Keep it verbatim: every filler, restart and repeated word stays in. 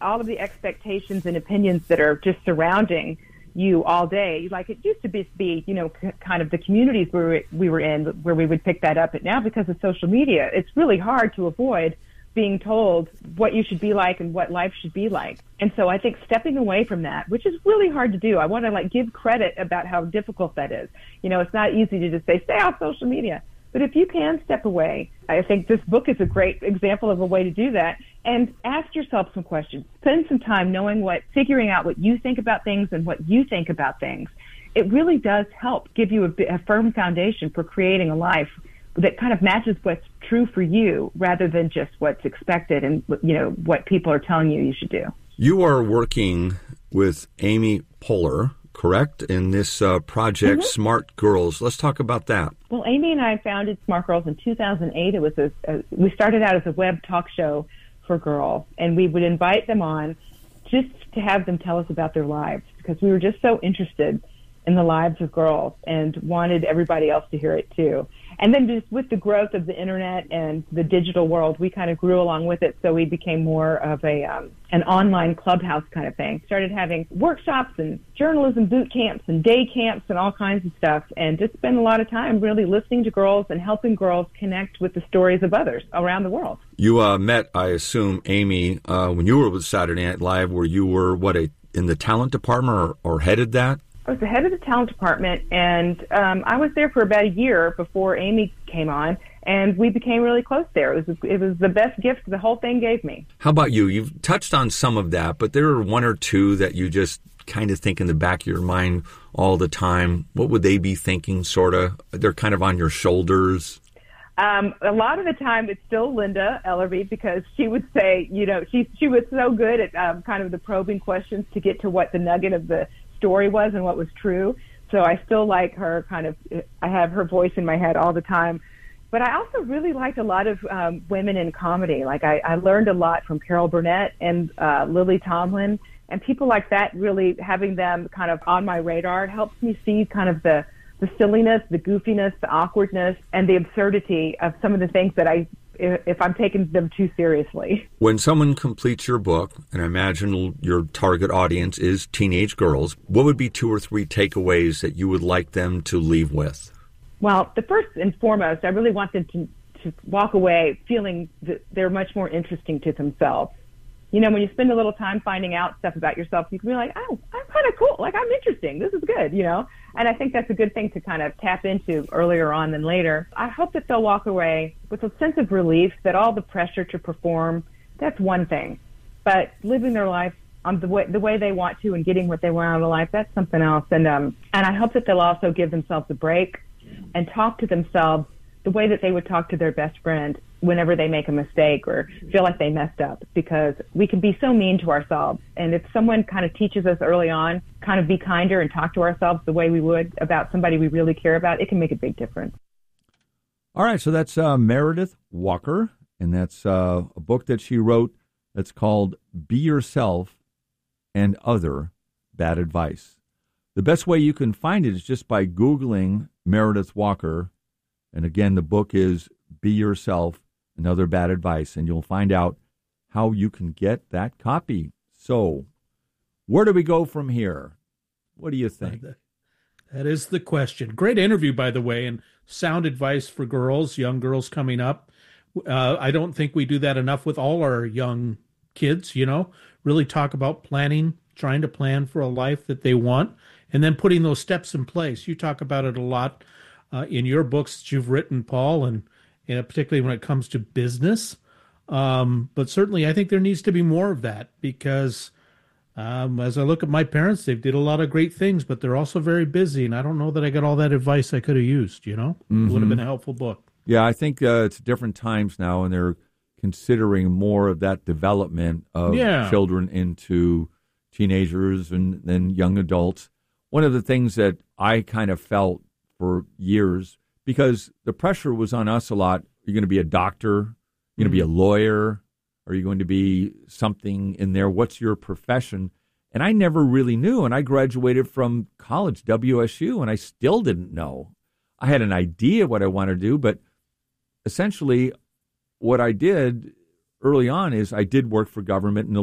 all of the expectations and opinions that are just surrounding you all day. Like it used to be, be you know, c- kind of the communities where we, we were in, where we would pick that up. But now because of social media, it's really hard to avoid being told what you should be like and what life should be like. And so I think stepping away from that, which is really hard to do, I want to like give credit about how difficult that is. You know, it's not easy to just say, stay off social media. But if you can step away, I think this book is a great example of a way to do that. And ask yourself some questions. Spend some time knowing what, figuring out what you think about things and what you think about things. It really does help give you a, a firm foundation for creating a life that kind of matches what's true for you rather than just what's expected and, you know, what people are telling you you should do. You are working with Amy Poehler, correct, in this uh, project, mm-hmm. Smart Girls. Let's talk about that. Well, Amy and I founded Smart Girls in two thousand eight. It was a, a, we started out as a web talk show for girls, and we would invite them on just to have them tell us about their lives because we were just so interested in the lives of girls and wanted everybody else to hear it too. And then just with the growth of the internet and the digital world, we kind of grew along with it. So we became more of a um, an online clubhouse kind of thing. Started having workshops and journalism boot camps and day camps and all kinds of stuff. And just spent a lot of time really listening to girls and helping girls connect with the stories of others around the world. You uh, met, I assume, Amy, uh, when you were with Saturday Night Live, where you were, what, a, in the talent department or, or headed that? I was the head of the talent department, and um, I was there for about a year before Amy came on, and we became really close there. It was it was the best gift the whole thing gave me. How about you? You've touched on some of that, but there are one or two that you just kind of think in the back of your mind all the time. What would they be thinking, sort of? They're kind of on your shoulders. Um, a lot of the time, it's still Linda Ellerbee because she would say, you know, she she was so good at um, kind of the probing questions to get to what the nugget of the story was and what was true. So I still like her kind of, I have her voice in my head all the time. But I also really liked a lot of um, women in comedy. Like I, I learned a lot from Carol Burnett and uh, Lily Tomlin and people like that. Really having them kind of on my radar helps me see kind of the, the silliness, the goofiness, the awkwardness, and the absurdity of some of the things that I, if I'm taking them too seriously. When someone completes your book, and I imagine your target audience is teenage girls, what would be two or three takeaways that you would like them to leave with? Well, the first and foremost, I really want them to, to walk away feeling that they're much more interesting to themselves. You know, when you spend a little time finding out stuff about yourself, you can be like, oh, I'm kind of cool. Like, I'm interesting. This is good, you know? And I think that's a good thing to kind of tap into earlier on than later. I hope that they'll walk away with a sense of relief that all the pressure to perform, that's one thing. But living their life on the way, the way they want to and getting what they want out of life, that's something else. And, um, and I hope that they'll also give themselves a break and talk to themselves the way that they would talk to their best friend whenever they make a mistake or feel like they messed up, because we can be so mean to ourselves. And if someone kind of teaches us early on, kind of be kinder and talk to ourselves the way we would about somebody we really care about, it can make a big difference. All right, so that's uh, Meredith Walker, and that's uh, a book that she wrote that's called Be Yourself and Other Bad Advice. The best way you can find it is just by Googling Meredith Walker. And again, the book is Be Yourself and Other Bad Advice, and you'll find out how you can get that copy. So, where do we go from here? What do you think? That is the question. Great interview, by the way, and sound advice for girls, young girls coming up. Uh, I don't think we do that enough with all our young kids, you know, really talk about planning, trying to plan for a life that they want, and then putting those steps in place. You talk about it a lot uh, in your books that you've written, Paul, and, and particularly when it comes to business. Um, but certainly I think there needs to be more of that because um, as I look at my parents, they did a lot of great things, but they're also very busy. And I don't know that I got all that advice I could have used, you know, mm-hmm. It would have been a helpful book. Yeah, I think uh, it's different times now, and they're considering more of that development of yeah. children into teenagers and then young adults. One of the things that I kind of felt for years, because the pressure was on us a lot, you're going to be a doctor, you're going to be a lawyer, are you going to be something in there? What's your profession? And I never really knew, and I graduated from college, W S U, and I still didn't know. I had an idea what I wanted to do, but essentially what I did early on is I did work for government in the